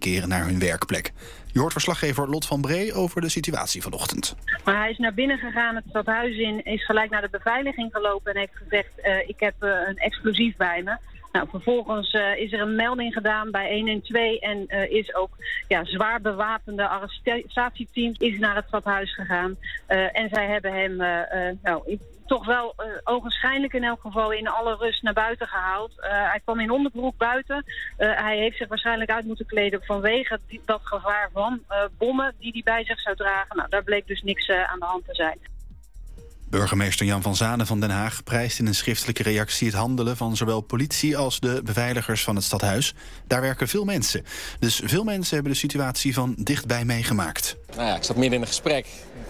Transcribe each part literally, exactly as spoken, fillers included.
terugkeren naar hun werkplek. Je hoort verslaggever Lot van Bree over de situatie vanochtend. Maar hij is naar binnen gegaan, het stadhuis in, is gelijk naar de beveiliging gelopen en heeft gezegd, uh, ik heb uh, een explosief bij me. Nou, vervolgens uh, is er een melding gedaan bij honderdtwaalf en uh, is ook ja, zwaar bewapende arrestatieteam is naar het stadhuis gegaan. Uh, en zij hebben hem uh, uh, nou, toch wel uh, ogenschijnlijk in elk geval in alle rust naar buiten gehaald. Uh, hij kwam in onderbroek buiten. Uh, hij heeft zich waarschijnlijk uit moeten kleden vanwege die, dat gevaar van uh, bommen die hij bij zich zou dragen. Nou, daar bleek dus niks uh, aan de hand te zijn. Burgemeester Jan van Zanen van Den Haag prijst in een schriftelijke reactie het handelen van zowel politie als de beveiligers van het stadhuis. Daar werken veel mensen. Dus veel mensen hebben de situatie van dichtbij meegemaakt. Nou ja, ik zat midden in een gesprek.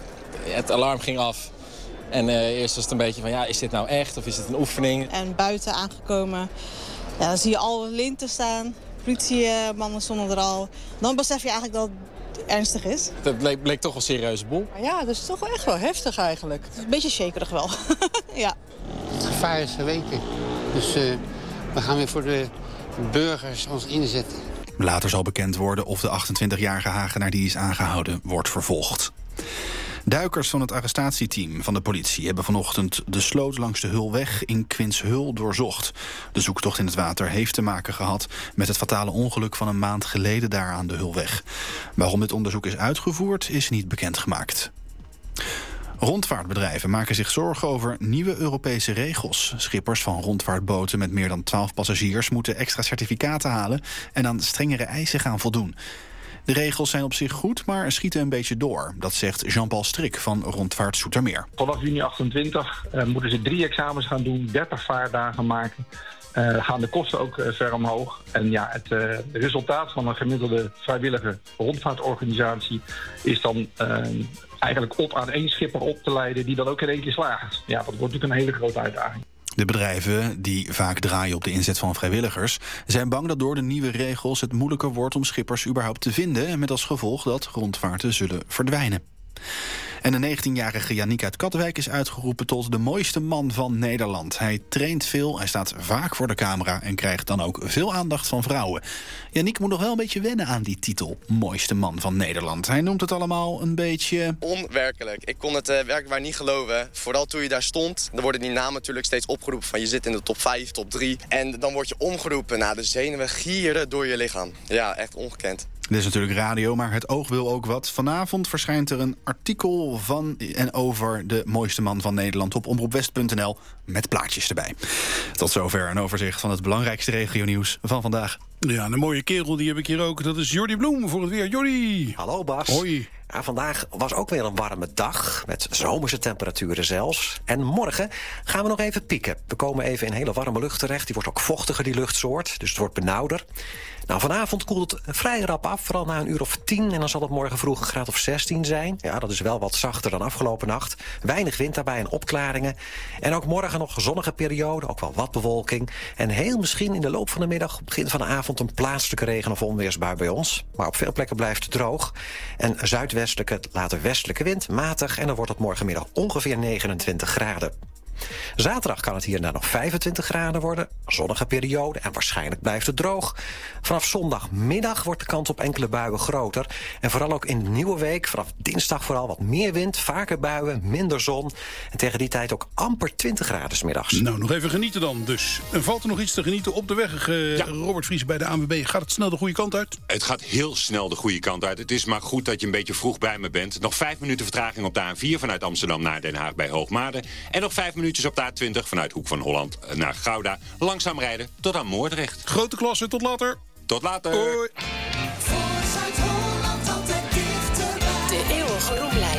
Het alarm ging af. En uh, eerst was het een beetje van, ja, is dit nou echt of is het een oefening? En buiten aangekomen, ja, dan zie je al linten staan. Politiemannen stonden er al. Dan besef je eigenlijk dat het ernstig is. Het bleek, bleek toch wel een serieuze boel. Ja, dat is toch wel echt wel heftig eigenlijk. Het is een beetje shakerig wel. Ja. Het gevaar is geweken. Dus uh, we gaan weer voor de burgers ons inzetten. Later zal bekend worden of de achtentwintigjarige Hagenaar die is aangehouden wordt vervolgd. Duikers van het arrestatieteam van de politie hebben vanochtend de sloot langs de Hulweg in Quinshul doorzocht. De zoektocht in het water heeft te maken gehad met het fatale ongeluk van een maand geleden daar aan de Hulweg. Waarom dit onderzoek is uitgevoerd is niet bekendgemaakt. Rondvaartbedrijven maken zich zorgen over nieuwe Europese regels. Schippers van rondvaartboten met meer dan twaalf passagiers moeten extra certificaten halen en aan strengere eisen gaan voldoen. De regels zijn op zich goed, maar schieten een beetje door. Dat zegt Jean-Paul Strik van Rondvaart Zoetermeer. Vanaf juni achtentwintig uh, moeten ze drie examens gaan doen, dertig vaardagen maken. Uh, gaan de kosten ook uh, ver omhoog. En ja, het uh, resultaat van een gemiddelde vrijwillige rondvaartorganisatie is dan uh, eigenlijk op aan één schipper op te leiden die dan ook in één keer slaagt. Ja, dat wordt natuurlijk een hele grote uitdaging. De bedrijven, die vaak draaien op de inzet van vrijwilligers, zijn bang dat door de nieuwe regels het moeilijker wordt om schippers überhaupt te vinden, met als gevolg dat rondvaarten zullen verdwijnen. En de negentienjarige Yannick uit Katwijk is uitgeroepen tot de mooiste man van Nederland. Hij traint veel, hij staat vaak voor de camera en krijgt dan ook veel aandacht van vrouwen. Yannick moet nog wel een beetje wennen aan die titel, mooiste man van Nederland. Hij noemt het allemaal een beetje onwerkelijk. Ik kon het uh, werkelijk waar niet geloven. Vooral toen je daar stond, dan worden die namen natuurlijk steeds opgeroepen van je zit in de top vijf, top drie. En dan word je omgeroepen. Nou, de zenuwen gieren door je lichaam. Ja, echt ongekend. Dit is natuurlijk radio, maar het oog wil ook wat. Vanavond verschijnt er een artikel van en over de mooiste man van Nederland op omroep west punt n l met plaatjes erbij. Tot zover een overzicht van het belangrijkste regionieuws van vandaag. Ja, een mooie kerel die heb ik hier ook. Dat is Jordi Bloem voor het weer. Jordi! Hallo Bas. Hoi. Ja, vandaag was ook weer een warme dag, met zomerse temperaturen zelfs. En morgen gaan we nog even pieken. We komen even in hele warme lucht terecht. Die wordt ook vochtiger, die luchtsoort, dus het wordt benauwder. Nou, vanavond koelt het vrij rap af, vooral na een uur of tien. En dan zal het morgen vroeg een graad of zestien zijn. Ja, dat is wel wat zachter dan afgelopen nacht. Weinig wind daarbij en opklaringen. En ook morgen nog een zonnige periode, ook wel wat bewolking. En heel misschien in de loop van de middag, begin van de avond, een plaatselijke regen- of onweersbui bij ons. Maar op veel plekken blijft het droog. En zuidwestelijke, later westelijke wind, matig. En dan wordt het morgenmiddag ongeveer negenentwintig graden. Zaterdag kan het hierna nog vijfentwintig graden worden. Zonnige periode en waarschijnlijk blijft het droog. Vanaf zondagmiddag wordt de kans op enkele buien groter. En vooral ook in de nieuwe week, vanaf dinsdag vooral wat meer wind, vaker buien, minder zon. En tegen die tijd ook amper twintig graden 's middags. Nou, nog even genieten dan dus. En valt er nog iets te genieten op de weg, uh, ja. Robert Vries bij de A N W B? Gaat het snel de goede kant uit? Het gaat heel snel de goede kant uit. Het is maar goed dat je een beetje vroeg bij me bent. Nog vijf minuten vertraging op de A N vier vanuit Amsterdam naar Den Haag bij Hoogmade. En nog vijf minuutjes op de A twintig vanuit Hoek van Holland naar Gouda. Langzaam rijden tot aan Moordrecht. Grote klasse, tot later. Tot later. Hoi. Voor Zuid-Holland altijd dichterbij. De eeuwige roemlijn.